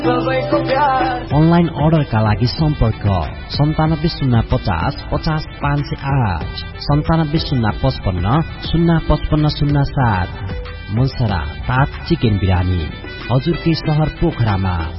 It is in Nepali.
अनलाइन अर्डरका लागि सम्पर्क 9705050508 970555055507। मुलसरा ताज चिकन बिरानी हजुरकै शहर पोखरामा।